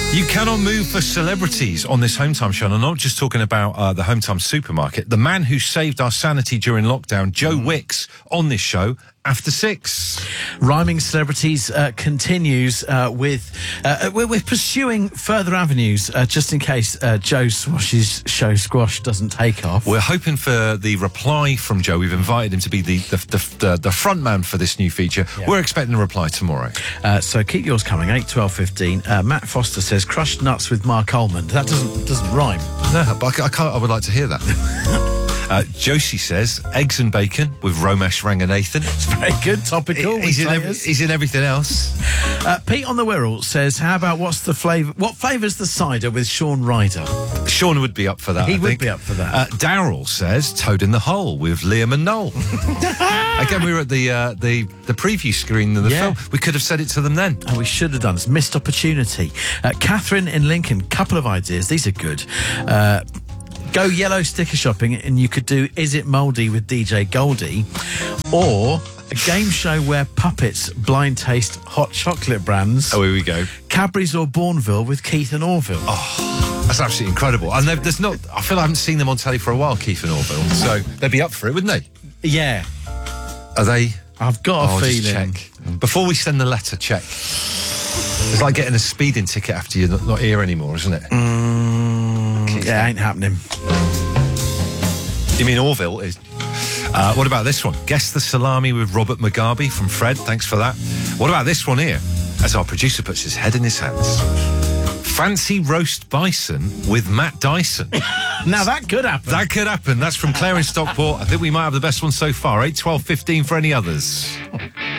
You cannot move for celebrities on this Home Time show. And I'm not just talking about the Home Time supermarket. The man who saved our sanity during lockdown, Joe Wicks, on this show after 6. Rhyming Celebrities continues with... We're pursuing further avenues just in case Joe Swash's show Squash doesn't take off. We're hoping for the reply from Joe. We've invited him to be the front man for this new feature. Yeah. We're expecting a reply tomorrow. So keep yours coming, 8, 12, 15. Matt Foster says, crushed nuts with Mark Ullman. That doesn't rhyme. No, but I would like to hear that. Josie says, eggs and bacon with Romesh Ranganathan. It's very good, topical. He's in everything else. Pete on the Wirral says, how about what flavour's the cider with Sean Ryder? Sean would be up for that, He would be up for that. Daryl says, Toad in the Hole with Liam and Noel. Again, we were at the preview screen of the film. We could have said it to them then. And we should have done. It's missed opportunity. Catherine in Lincoln, couple of ideas. These are good. Go yellow sticker shopping and you could do Is It Mouldy with DJ Goldie, or a game show where puppets blind taste hot chocolate brands. Oh, here we go. Cadbury's or Bourneville with Keith and Orville. Oh, that's absolutely incredible. And there's not... I feel I haven't seen them on telly for a while, Keith and Orville. So they'd be up for it, wouldn't they? Yeah. Are they? I've got a feeling. Just check. Before we send the letter, check. It's like getting a speeding ticket after you're not here anymore, isn't it? Yeah, ain't happening. You mean Orville is? What about this one? Guess the salami with Robert Mugabe from Fred. Thanks for that. What about this one here? As our producer puts his head in his hands. Fancy roast bison with Matt Dyson. Now that could happen. That could happen. That's from Claire in Stockport. I think we might have the best one so far. 8, 12, 15 for any others.